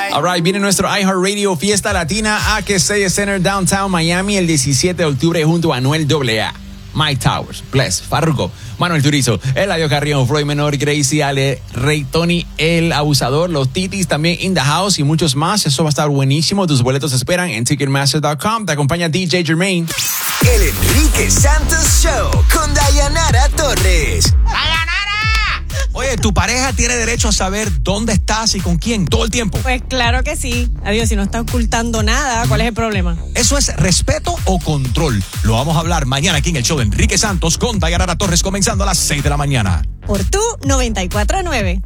All right, viene nuestro iHeartRadio Fiesta Latina a Casella Center Downtown Miami el 17 de octubre junto a Anuel AA, Mike Towers, Bless, Farruko, Manuel Turizo, Eladio Carrión, Floyd Menor, Gracie, Ale, Rey, Tony, El Abusador, Los Titis, también In The House y muchos más. Eso va a estar buenísimo. Tus boletos esperan en Ticketmaster.com. Te acompaña DJ Jermaine. El Enrique Santos Show con Dayanara Torres. Oye, ¿tu pareja tiene derecho a saber dónde estás y con quién todo el tiempo? Pues claro que sí. Adiós, si no está ocultando nada, ¿cuál es el problema? ¿Eso es respeto o control? Lo vamos a hablar mañana aquí en el show de Enrique Santos con Dayanara Torres comenzando a las 6 de la mañana. Por tu 94.9.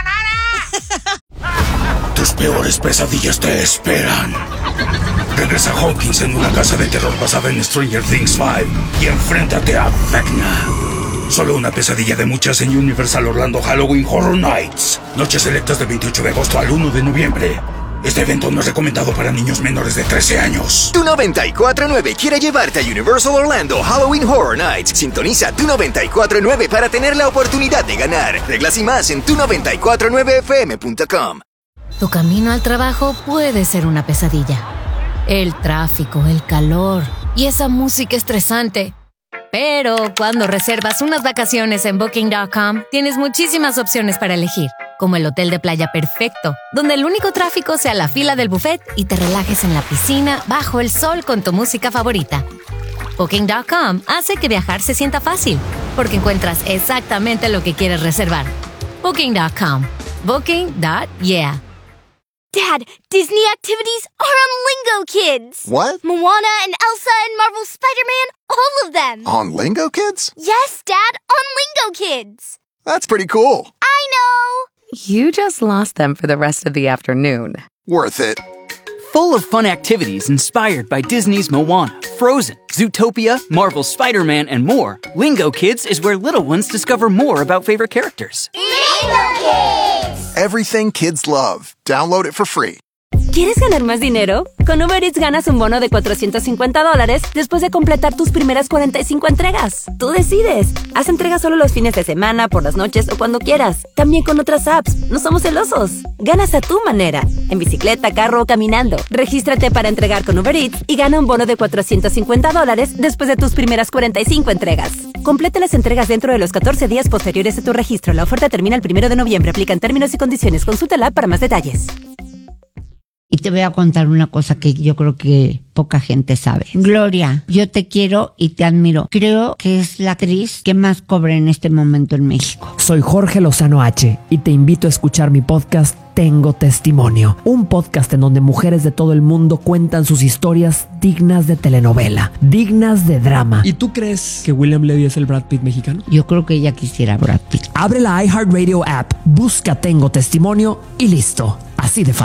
Tus peores pesadillas te esperan. Regresa Hawkins en una casa de terror basada en Stranger Things 5 y enfréntate a Vecna. Solo una pesadilla de muchas en Universal Orlando Halloween Horror Nights. Noches selectas del 28 de agosto al 1 de noviembre. Este evento no es recomendado para niños menores de 13 años. Tu 94.9 quiere llevarte a Universal Orlando Halloween Horror Nights. Sintoniza Tu 94.9 para tener la oportunidad de ganar. Reglas y más en tu94.9fm.com. Tu camino al trabajo puede ser una pesadilla. El tráfico, el calor y esa música estresante. Pero cuando reservas unas vacaciones en Booking.com, tienes muchísimas opciones para elegir, como el hotel de playa perfecto, donde el único tráfico sea la fila del buffet y te relajes en la piscina bajo el sol con tu música favorita. Booking.com hace que viajar se sienta fácil, porque encuentras exactamente lo que quieres reservar. Booking.com. Booking.yeah. Dad, Disney activities are on Lingo Kids. What? Moana and Elsa and Marvel's Spider-Man, all of them. On Lingo Kids? Yes, Dad, on Lingo Kids. That's pretty cool. I know. You just lost them for the rest of the afternoon. Worth it. Full of fun activities inspired by Disney's Moana, Frozen, Zootopia, Marvel's Spider-Man, and more, Lingo Kids is where little ones discover more about favorite characters. Lingo Kids! Everything kids love. Download it for free. ¿Quieres ganar más dinero? Con Uber Eats ganas un bono de $450 después de completar tus primeras 45 entregas. Tú decides. Haz entregas solo los fines de semana, por las noches o cuando quieras. También con otras apps. No somos celosos. Ganas a tu manera. En bicicleta, carro o caminando. Regístrate para entregar con Uber Eats y gana un bono de $450 después de tus primeras 45 entregas. Completa las entregas dentro de los 14 días posteriores a tu registro. La oferta termina el 1 de noviembre. Aplican términos y condiciones. Consulta la app para más detalles. Y te voy a contar una cosa que yo creo que poca gente sabe. Gloria, yo te quiero y te admiro. Creo que es la actriz que más cobra en este momento en México. Soy Jorge Lozano H y te invito a escuchar mi podcast Tengo Testimonio. Un podcast en donde mujeres de todo el mundo cuentan sus historias dignas de telenovela, dignas de drama. ¿Y tú crees que William Levy es el Brad Pitt mexicano? Yo creo que ella quisiera Brad Pitt. Abre la iHeartRadio app, busca Tengo Testimonio y listo. Así de fácil.